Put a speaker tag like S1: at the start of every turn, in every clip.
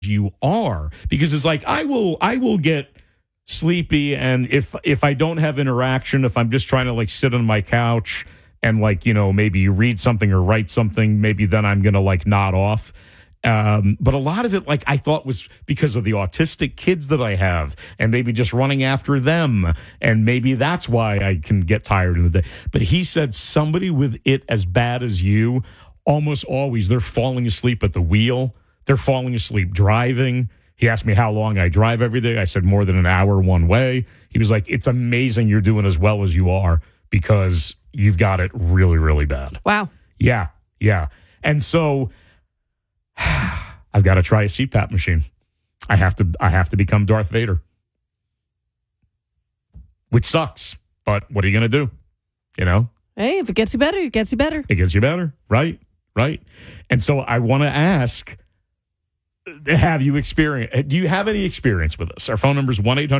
S1: you are, because it's like I will get sleepy, and if I don't have interaction, if I'm just trying to like sit on my couch and like, you know, maybe read something or write something, maybe then I'm gonna like nod off. But a lot of it, like, I thought was because of the autistic kids that I have, and maybe just running after them, and maybe that's why I can get tired in the day. But he said somebody with it as bad as you, almost always they're falling asleep at the wheel. They're falling asleep driving. He asked me how long I drive every day. I said more than an hour one way. He was like, it's amazing you're doing as well as you are because you've got it really, really bad.
S2: Wow.
S1: Yeah. And so I've got to try a CPAP machine. I have to become Darth Vader, which sucks. But what are you going to do? You know?
S2: Hey, if it gets you better, it gets you better.
S1: It gets you better. Right. And so I want to ask, do you have any experience with this? Our phone number is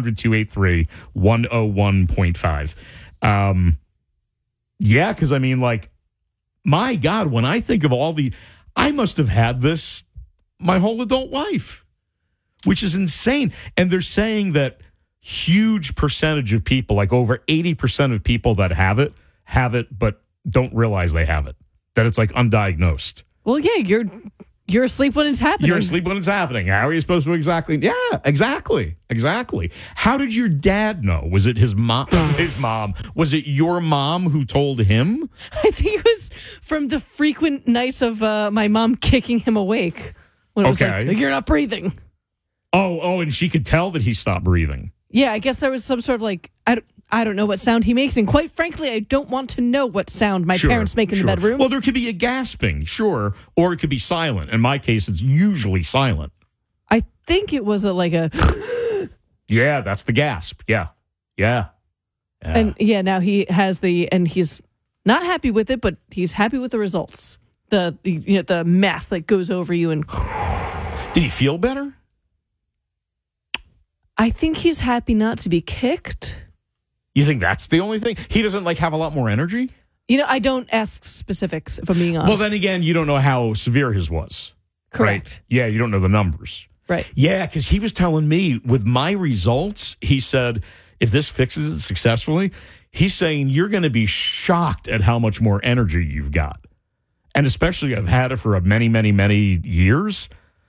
S1: 1-800-283-101.5. Yeah, because I mean, like, my God, when I think of I must have had this my whole adult life, which is insane. And they're saying that huge percentage of people, like over 80% of people that have it, but don't realize they have it, that it's like undiagnosed.
S2: Well, yeah, you're asleep when it's happening.
S1: You're asleep when it's happening. How are you supposed to exactly? Yeah, exactly. How did your dad know? Was it his mom? His mom? Was it your mom who told him?
S2: I think it was from the frequent nights of my mom kicking him awake. When it was like, you're not breathing.
S1: Oh, and she could tell that he stopped breathing.
S2: Yeah, I guess there was some sort of like, I don't know what sound he makes. And quite frankly, I don't want to know what sound my parents make in the bedroom.
S1: Well, there could be a gasping, sure, or it could be silent. In my case, it's usually silent.
S2: I think it was
S1: Yeah, that's the gasp. Yeah.
S2: And yeah, now he has and he's not happy with it, but he's happy with the results. The mass that goes over you. And
S1: did he feel better?
S2: I think he's happy not to be kicked.
S1: You think that's the only thing? He doesn't like have a lot more energy?
S2: You know, I don't ask specifics, if I'm being honest.
S1: Well, then again, you don't know how severe his was.
S2: Correct.
S1: Right? Yeah, you don't know the numbers.
S2: Right.
S1: Yeah, because he was telling me with my results, he said, if this fixes it successfully, he's saying you're going to be shocked at how much more energy you've got. And especially I've had it for many, many, many years.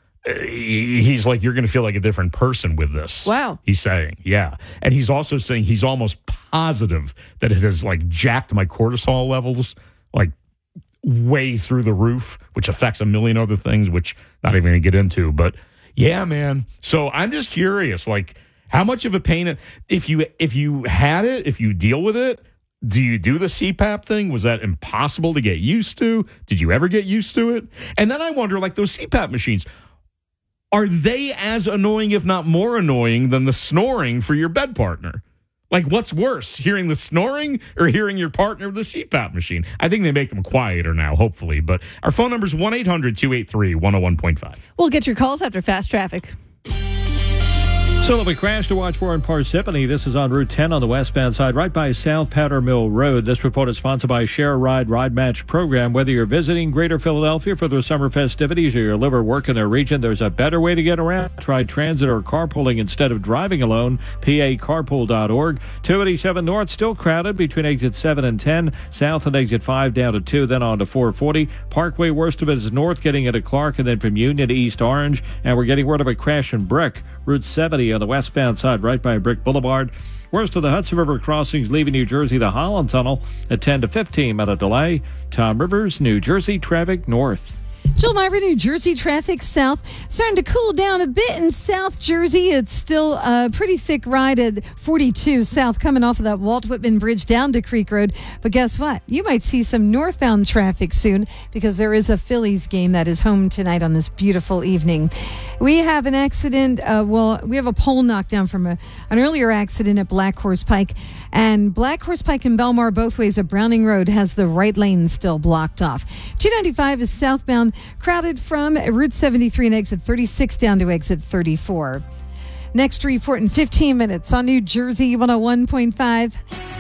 S1: He's like, you're going to feel like a different person with this.
S2: Wow.
S1: He's saying, yeah. And he's also saying he's almost positive that it has like jacked my cortisol levels like way through the roof, which affects a million other things, which not even going to get into. But yeah, man. So I'm just curious, like how much of a pain, if you had it, if you deal with it, do you do the CPAP thing? Was that impossible to get used to? Did you ever get used to it? And then I wonder, like those CPAP machines, are they as annoying, if not more annoying, than the snoring for your bed partner? Like, what's worse, hearing the snoring or hearing your partner with the CPAP machine? I think they make them quieter now, hopefully. But our phone number is 1-800-283-101.5.
S2: We'll get your calls after Fast Traffic.
S3: So there'll be crash to watch for in Parsippany. This is on Route 10 on the westbound side, right by South Powder Mill Road. This report is sponsored by Share a Ride Ride Match program. Whether you're visiting Greater Philadelphia for the summer festivities or you live or work in the region, there's a better way to get around. Try transit or carpooling instead of driving alone. PACarpool.org. 287 North still crowded between exit 7 and 10. South and exit 5 down to 2, then on to 440. Parkway, worst of it is north, getting into Clark, and then from Union to East Orange. And we're getting word of a crash in Brick. Route 70 on the westbound side, right by Brick Boulevard. Worst of the Hudson River crossings leaving New Jersey, the Holland Tunnel, a 10 to 15 minute delay. Tom Rivers, New Jersey traffic north.
S4: Jill Myra, New Jersey traffic south. Starting to cool down a bit in South Jersey. It's still a pretty thick ride at 42 south coming off of that Walt Whitman Bridge down to Creek Road. But guess what? You might see some northbound traffic soon because there is a Phillies game that is home tonight on this beautiful evening. We have an accident. We have a pole knocked down from an earlier accident at Black Horse Pike. And Black Horse Pike and Belmar, both ways of Browning Road, has the right lane still blocked off. 295 is southbound, crowded from Route 73 and exit 36 down to exit 34. Next report in 15 minutes on New Jersey 101.5.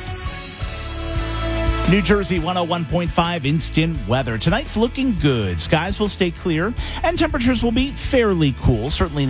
S5: New Jersey 101.5 instant weather. Tonight's looking good. Skies will stay clear and temperatures will be fairly cool. Certainly